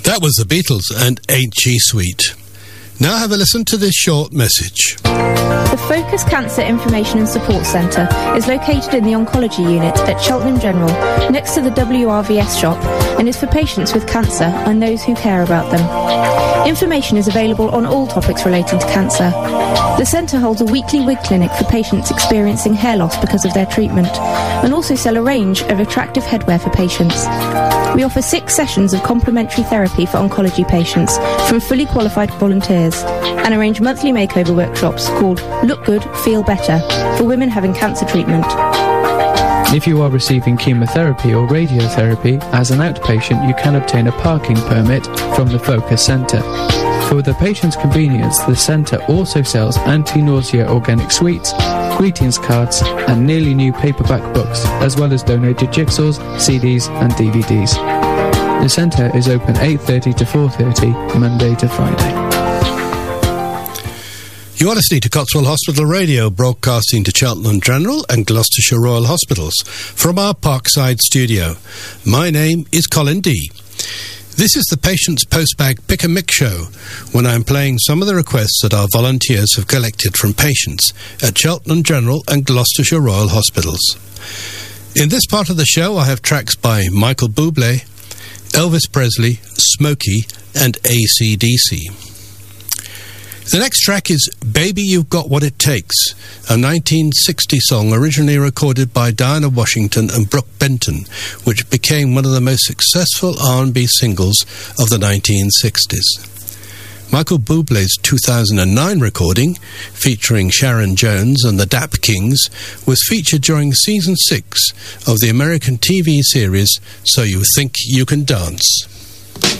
That was the Beatles and Ain't She Sweet. Now have a listen to this short message. The Focus Cancer Information and Support Centre is located in the Oncology Unit at Cheltenham General, next to the WRVS shop, and is for patients with cancer and those who care about them. Information is available on all topics relating to cancer. The centre holds a weekly wig clinic for patients experiencing hair loss because of their treatment, and also sell a range of attractive headwear for patients. We offer 6 sessions of complementary therapy for oncology patients from fully qualified volunteers, and arrange monthly makeover workshops called Look Good, Feel Better for women having cancer treatment. If you are receiving chemotherapy or radiotherapy as an outpatient, you can obtain a parking permit from the Focus Centre. For the patient's convenience, the centre also sells anti-nausea organic sweets, greetings cards and nearly new paperback books, as well as donated jigsaws, CDs and DVDs. The centre is open 8:30 to 4:30, Monday to Friday. You are listening to Cotswold Hospital Radio, broadcasting to Cheltenham General and Gloucestershire Royal Hospitals from our Parkside studio. My name is Colin D. This is the Patient's Postbag Pick and Mix show, when I'm playing some of the requests that our volunteers have collected from patients at Cheltenham General and Gloucestershire Royal Hospitals. In this part of the show, I have tracks by Michael Bublé, Elvis Presley, Smokey, and AC/DC. The next track is Baby You've Got What It Takes, a 1960 song originally recorded by Diana Washington and Brooke Benton, which became one of the most successful R&B singles of the 1960s. Michael Bublé's 2009 recording, featuring Sharon Jones and the Dap Kings, was featured during Season 6 of the American TV series So You Think You Can Dance.